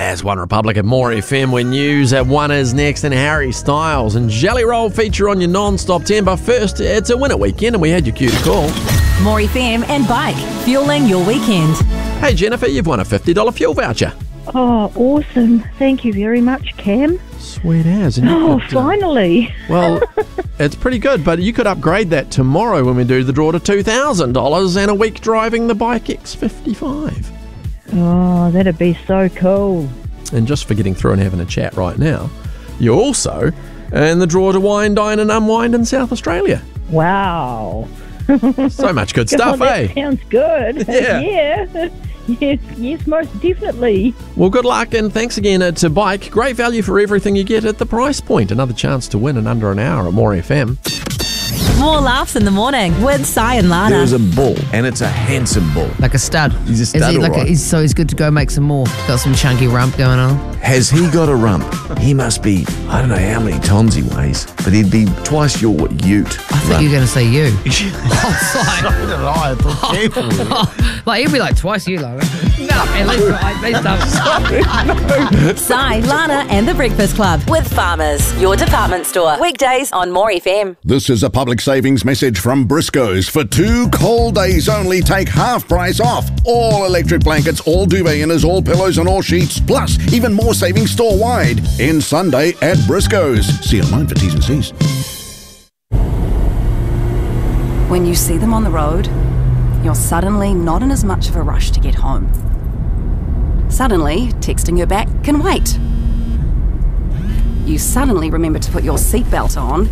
Jazz, One Republic and More FM, where news at 1 is next, and Harry Styles and Jelly Roll feature on your non-stop 10. But first, it's a winter weekend and we had your cue to call. More FM and Bike, fueling your weekend. Hey Jennifer, you've won a $50 fuel voucher. Oh, awesome. Thank you very much, Cam. Sweet as. And Finally. Well, it's pretty good, but you could upgrade that tomorrow when we do the draw to $2,000 and a week driving the Bike X55. Oh, that'd be so cool. And just for getting through and having a chat right now, you're also in the draw to wine, dine and unwind in South Australia. Wow. So much good stuff, that sounds good. Yeah. Yes, most definitely. Well, good luck and thanks again to Bike. Great value for everything you get at the price point. Another chance to win in under an hour at More FM. More laughs in the morning with Si and Lana. There's a bull, and it's a handsome bull. Like a stud. He's a stud, Is he all right. he's good to go make some more. Got some chunky rump going on. Has he got a rump? He must be, I don't know how many tons he weighs, but he'd be twice your ute. I thought you were going to say you. I thought careful. Like, he'd be like twice you, Logan. No, at least don't. Si, Lana and the Breakfast Club with Farmers, your department store. Weekdays on More FM. This is a public savings message from Briscoe's. For 2 cold days only, take half price off. All electric blankets, all duvet inners, all pillows and all sheets. Plus, even more savings store-wide. End Sunday at Briscoe's. See online for T's and C's. When you see them on the road, you're suddenly not in as much of a rush to get home. Suddenly, texting her back can wait. You suddenly remember to put your seatbelt on.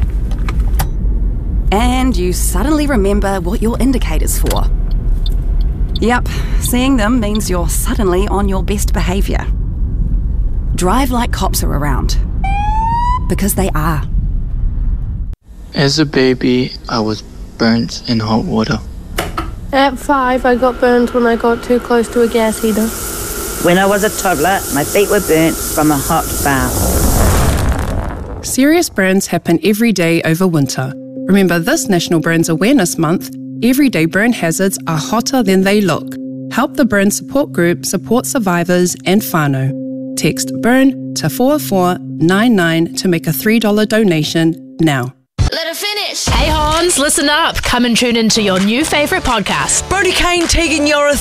And you suddenly remember what your indicator's for. Yep, seeing them means you're suddenly on your best behaviour. Drive like cops are around. Because they are. As a baby, I was burnt in hot water. At 5, I got burned when I got too close to a gas heater. When I was a toddler, my feet were burnt from a hot bath. Serious burns happen every day over winter. Remember this National Burns Awareness Month, everyday burn hazards are hotter than they look. Help the Burn Support Group support survivors and whānau. Text BURN to 4499 to make a $3 donation now. Let her finish. Hey Hans, listen up. Come and tune into your new favourite podcast. Brody Kane, Tegan Yora,